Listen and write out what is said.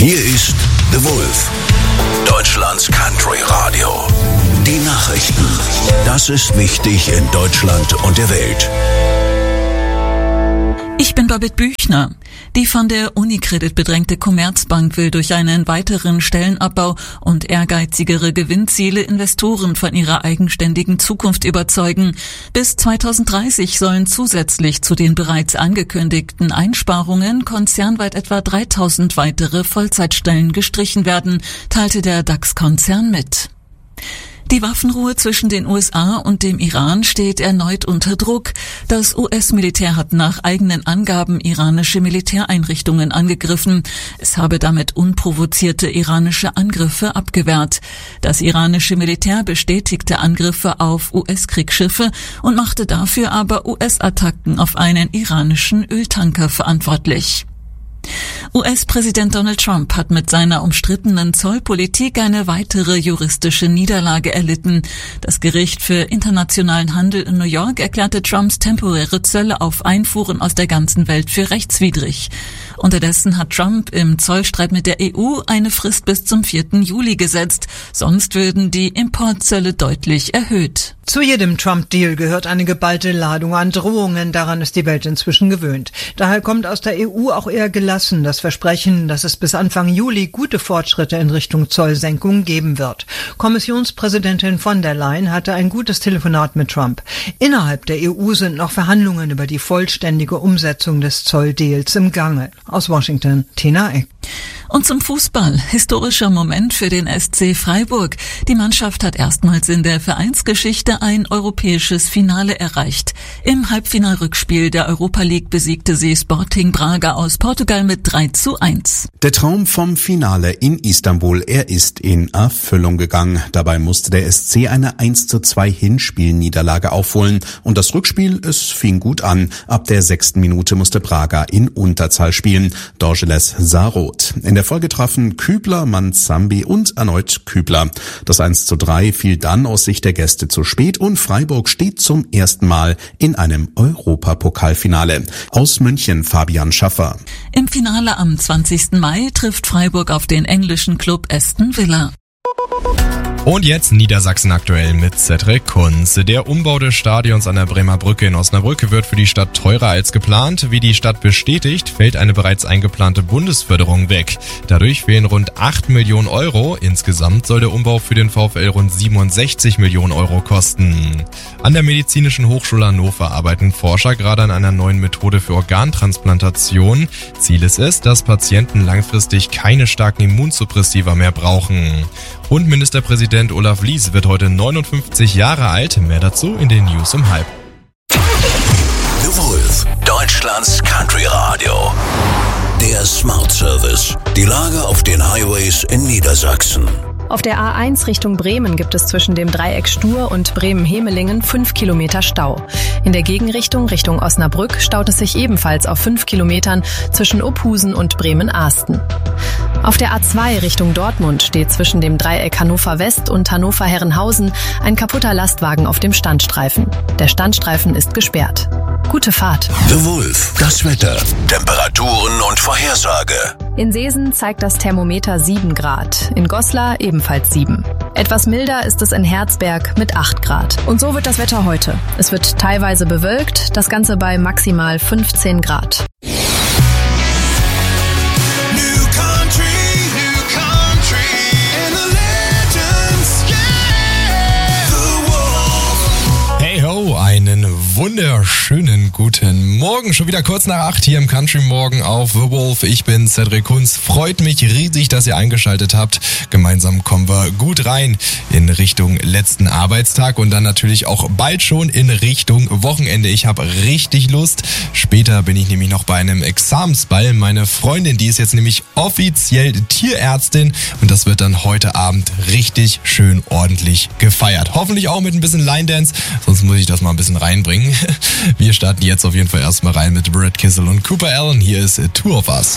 Hier ist The Wolf, Deutschlands Country Radio. Die Nachrichten. Das ist wichtig in Deutschland und der Welt. Ich bin Babette Büchner. Die von der Unicredit bedrängte Commerzbank will durch einen weiteren Stellenabbau und ehrgeizigere Gewinnziele Investoren von ihrer eigenständigen Zukunft überzeugen. Bis 2030 sollen zusätzlich zu den bereits angekündigten Einsparungen konzernweit etwa 3000 weitere Vollzeitstellen gestrichen werden, teilte der DAX-Konzern mit. Die Waffenruhe zwischen den USA und dem Iran steht erneut unter Druck. Das US-Militär hat nach eigenen Angaben iranische Militäreinrichtungen angegriffen. Es habe damit unprovozierte iranische Angriffe abgewehrt. Das iranische Militär bestätigte Angriffe auf US-Kriegsschiffe und machte dafür aber US-Attacken auf einen iranischen Öltanker verantwortlich. US-Präsident Donald Trump hat mit seiner umstrittenen Zollpolitik eine weitere juristische Niederlage erlitten. Das Gericht für internationalen Handel in New York erklärte Trumps temporäre Zölle auf Einfuhren aus der ganzen Welt für rechtswidrig. Unterdessen hat Trump im Zollstreit mit der EU eine Frist bis zum 4. Juli gesetzt. Sonst würden die Importzölle deutlich erhöht. Zu jedem Trump-Deal gehört eine geballte Ladung an Drohungen. Daran ist die Welt inzwischen gewöhnt. Daher kommt aus der EU auch eher gelassen das Versprechen, dass es bis Anfang Juli gute Fortschritte in Richtung Zollsenkung geben wird. Kommissionspräsidentin von der Leyen hatte ein gutes Telefonat mit Trump. Innerhalb der EU sind noch Verhandlungen über die vollständige Umsetzung des Zolldeals im Gange. Aus Washington, Tina Eck. Und zum Fußball. Historischer Moment für den SC Freiburg. Die Mannschaft hat erstmals in der Vereinsgeschichte ein europäisches Finale erreicht. Im Halbfinalrückspiel der Europa League besiegte sie Sporting Braga aus Portugal mit 3:1. Der Traum vom Finale in Istanbul, er ist in Erfüllung gegangen. Dabei musste der SC eine 1:2 Hinspielniederlage aufholen. Und das Rückspiel, es fing gut an. Ab der 6. Minute musste Braga in Unterzahl spielen. Dorgeles sah rot. In der Folge trafen Kübler, Manzambi und erneut Kübler. Das 1:3 fiel dann aus Sicht der Gäste zu spät und Freiburg steht zum ersten Mal in einem Europapokalfinale. Aus München Fabian Schaffer. Im Finale am 20. Mai trifft Freiburg auf den englischen Club Aston Villa. Und jetzt Niedersachsen aktuell mit Cedric Kunz. Der Umbau des Stadions an der Bremer Brücke in Osnabrück wird für die Stadt teurer als geplant. Wie die Stadt bestätigt, fällt eine bereits eingeplante Bundesförderung weg. Dadurch fehlen rund 8 Millionen Euro. Insgesamt soll der Umbau für den VfL rund 67 Millionen Euro kosten. An der Medizinischen Hochschule Hannover arbeiten Forscher gerade an einer neuen Methode für Organtransplantation. Ziel ist es, dass Patienten langfristig keine starken Immunsuppressiva mehr brauchen. Und Ministerpräsident Olaf Lies wird heute 59 Jahre alt. Mehr dazu in den News um 12:30. The Wolf, Deutschlands Country Radio. Der Smart Service. Die Lage auf den Highways in Niedersachsen. Auf der A1 Richtung Bremen gibt es zwischen dem Dreieck Stur und Bremen-Hemelingen 5 Kilometer Stau. In der Gegenrichtung Richtung Osnabrück staut es sich ebenfalls auf 5 Kilometern zwischen Ophusen und Bremen-Ahsten. Auf der A2 Richtung Dortmund steht zwischen dem Dreieck Hannover West und Hannover Herrenhausen ein kaputter Lastwagen auf dem Standstreifen. Der Standstreifen ist gesperrt. Gute Fahrt. The Wolf, das Wetter, Temperaturen und Vorhersage. In Seesen zeigt das Thermometer 7 Grad, in Goslar ebenfalls 7. Etwas milder ist es in Herzberg mit 8 Grad. Und so wird das Wetter heute. Es wird teilweise bewölkt, das Ganze bei maximal 15 Grad. Einen wunderschönen guten Morgen. Schon wieder kurz nach 8 hier im Country Morgen auf The Wolf. Ich bin Cedric Kunz. Freut mich riesig, dass ihr eingeschaltet habt. Gemeinsam kommen wir gut rein in Richtung letzten Arbeitstag und dann natürlich auch bald schon in Richtung Wochenende. Ich habe richtig Lust. Später bin ich nämlich noch bei einem Examensball. Meine Freundin, die ist jetzt nämlich offiziell Tierärztin und das wird dann heute Abend richtig schön ordentlich gefeiert. Hoffentlich auch mit ein bisschen Line Dance, sonst muss ich das mal ein bisschen reinbringen. Wir starten jetzt auf jeden Fall erstmal rein mit Brad Kissel und Cooper Allen. Hier ist Two of Us.